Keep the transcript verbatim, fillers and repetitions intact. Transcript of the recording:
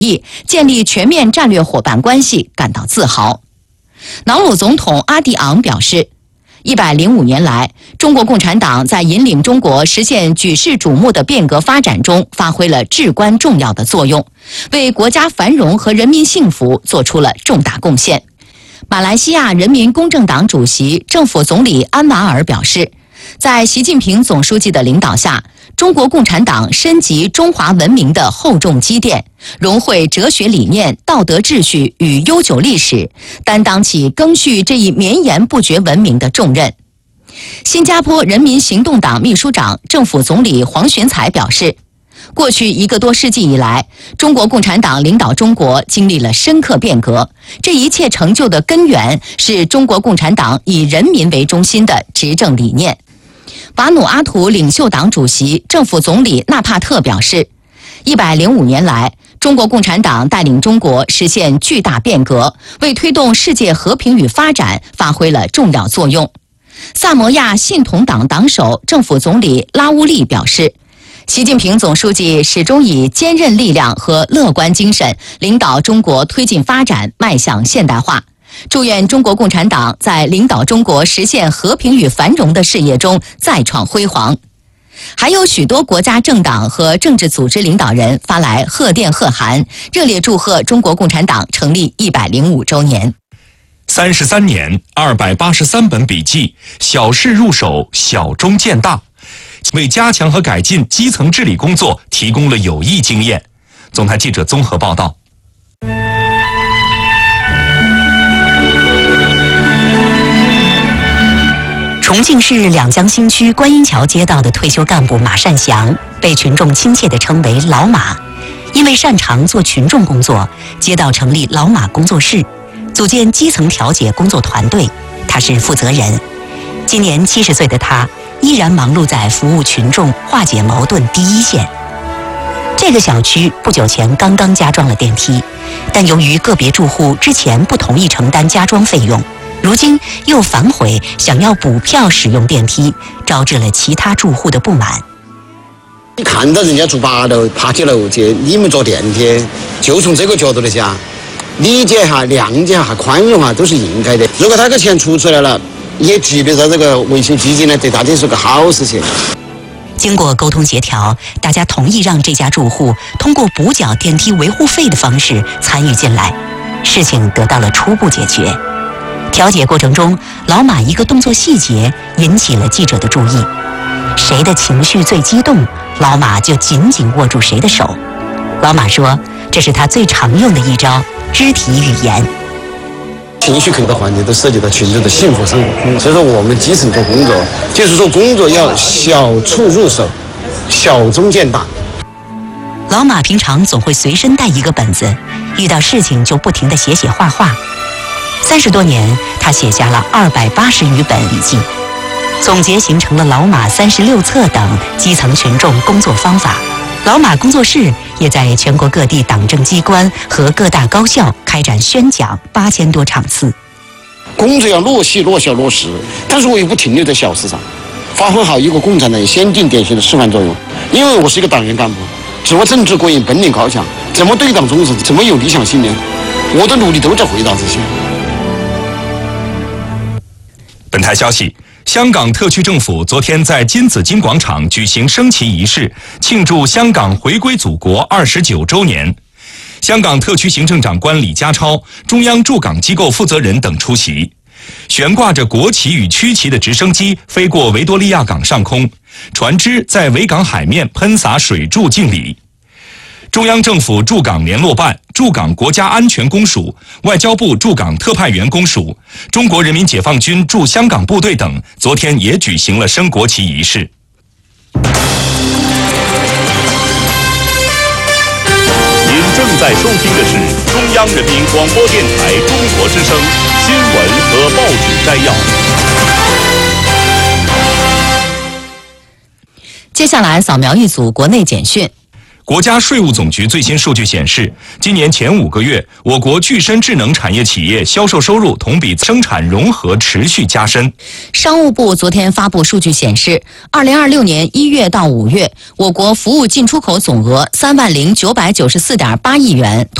意建立全面战略伙伴关系感到自豪。瑙鲁总统阿迪昂表示，一百零五年来，中国共产党在引领中国实现举世瞩目的变革发展中发挥了至关重要的作用，为国家繁荣和人民幸福做出了重大贡献。马来西亚人民公正党主席、政府总理安瓦尔表示，在习近平总书记的领导下，中国共产党深集中华文明的厚重积淀，融汇哲学理念、道德秩序与悠久历史，担当起赓续这一绵延不绝文明的重任。新加坡人民行动党秘书长、政府总理黄循财表示，过去一个多世纪以来，中国共产党领导中国经历了深刻变革，这一切成就的根源是中国共产党以人民为中心的执政理念。瓦努阿图领袖党主席、政府总理纳帕特表示，一百零五年来，中国共产党带领中国实现巨大变革，为推动世界和平与发展发挥了重要作用。萨摩亚信统党党首、政府总理拉乌利表示，习近平总书记始终以坚韧力量和乐观精神领导中国推进发展，迈向现代化。祝愿中国共产党在领导中国实现和平与繁荣的事业中再创辉煌。还有许多国家政党和政治组织领导人发来贺电贺函，热烈祝贺中国共产党成立一百零五周年。 三十三年，二百八十三本笔记，小事入手，小中见大，为加强和改进基层治理工作提供了有益经验。总台记者综合报道。 重庆市两江新区观音桥街道的退休干部马善祥被群众亲切地称为老马，因为擅长做群众工作，街道成立老马工作室，组建基层调解工作团队，他是负责人。今年七十岁的他依然忙碌在服务群众、化解矛盾第一线。这个小区不久前刚刚加装了电梯，但由于个别住户之前不同意承担加装费用，如今又反悔想要补票使用电梯，招致了其他住户的不满。 你看到人家住八楼爬起楼去，你们坐电梯，就从这个角度来讲，理解哈、谅解哈、宽容哈，都是应该的。如果他个钱出出来了，也具备着这个维修基金呢，对大家是个好事情。 经过沟通协调，大家同意让这家住户通过补缴电梯维护费的方式参与进来，事情得到了初步解决。调解过程中，老马一个动作细节引起了记者的注意。谁的情绪最激动，老马就紧紧握住谁的手。老马说，这是他最常用的一招肢体语言。 情绪很多环节都涉及到群众的幸福生活，所以说我们基层做工作，就是说工作要小处入手，小中见大。 老马平常总会随身带一个本子，遇到事情就不停地写写画画。三十多年，他写下了二百八十余本笔记，总结形成了老马三十六册等基层群众工作方法。老马工作室也在全国各地党政机关和各大高校开展宣讲八千多场次。 工作要落细、落小、落实，但是我又不停留在小事上，发挥好一个共产党先进典型的示范作用。因为我是一个党员干部，自我政治过硬，本领高强，怎么对党忠诚，怎么有理想信念，我的努力都在回答这些。 本台消息，香港特区政府昨天在金紫荆广场举行升旗仪式，庆祝香港回归祖国二十九周年。香港特区行政长官李家超、中央驻港机构负责人等出席。悬挂着国旗与区旗的直升机飞过维多利亚港上空，船只在维港海面喷洒水柱敬礼。中央政府驻港联络办、驻港国家安全公署、外交部驻港特派员公署、中国人民解放军驻香港部队等昨天也举行了升国旗仪式。 您正在收听的是中央人民广播电台中国之声新闻和报纸摘要。 接下来扫描一组国内简讯。 国家税务总局最新数据显示，今年前五个月，我国具身智能产业企业销售收入同比生产融合持续加深。 商务部昨天发布数据显示，二零二六年一月到五月，我国服务进出口总额三万零九百九十四点八亿元。